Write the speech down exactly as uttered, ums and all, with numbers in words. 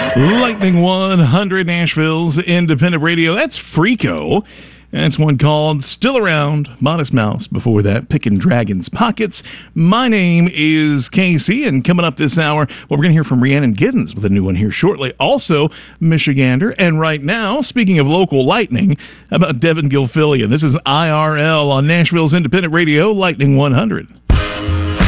Lightning one hundred, Nashville's independent radio. That's Freako. That's one called Still Around, Modest Mouse. Before that, Pickin' Dragon's Pockets. My name is Casey, and coming up this hour, well, we're going to hear from Rhiannon Giddens with a new one here shortly. Also, Michigander. And right now, speaking of local lightning, how about Devin Gilfillian? This is I R L on Nashville's independent radio, Lightning one hundred.